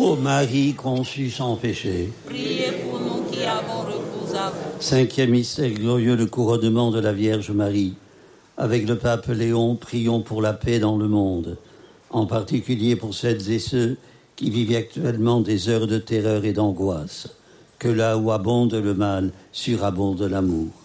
Ô Marie conçue sans péché. Priez pour nous qui avons recours à vous. Cinquième mystère glorieux, le couronnement de la Vierge Marie. Avec le pape Léon, prions pour la paix dans le monde, en particulier pour celles et ceux qui vivent actuellement des heures de terreur et d'angoisse. Que là où abonde le mal, surabonde l'amour.